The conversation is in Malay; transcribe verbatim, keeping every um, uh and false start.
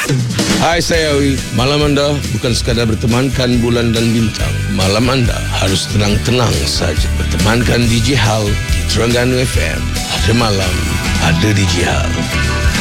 Hai, saya Awi. Malam anda bukan sekadar bertemankan bulan dan bintang. Malam anda harus tenang-tenang saja. Bertemankan D J Hal di Terengganu F M. Ada malam, ada D J Hal.